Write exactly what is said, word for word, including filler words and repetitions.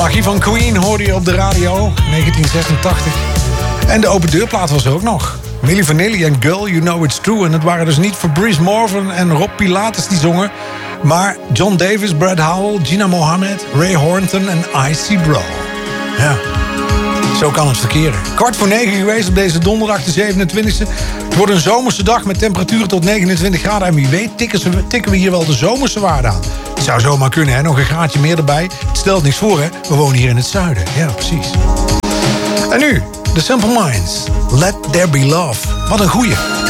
magie van Queen hoorde je op de radio, negentien zesentachtig. En de open deurplaat was er ook nog. Milli Vanilli en Girl, You Know It's True. En het waren dus niet Fabrice Morvan en Rob Pilatus die zongen, maar John Davis, Brad Howell, Gina Mohammed, Ray Horton en Icy Bro. Ja, zo kan het verkeren. Kwart voor negen geweest op deze donderdag de zevenentwintigste. Het wordt een zomerse dag met temperaturen tot negenentwintig graden. En wie weet tikken, ze, tikken we hier wel de zomerse waarde aan. Het zou zomaar kunnen, hè? Nog een graadje meer erbij. Het stelt niks voor, hè? We wonen hier in het zuiden. Ja, precies. En nu, The Simple Minds. Let There Be Love. Wat een goeie.